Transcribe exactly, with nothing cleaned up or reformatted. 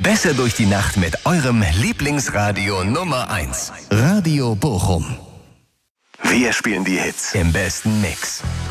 Besser durch die Nacht mit eurem Lieblingsradio Nummer eins. Radio Bochum. Wir spielen die Hits im besten Mix.